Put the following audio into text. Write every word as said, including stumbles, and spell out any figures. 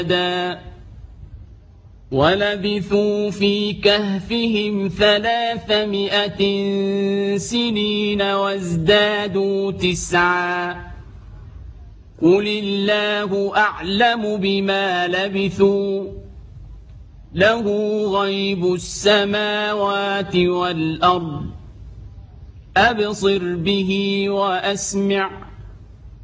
ولبثوا في كهفهم ثلاثمائة سنين وازدادوا تسعا قل الله أعلم بما لبثوا له غيب السماوات والأرض أبصر به وأسمع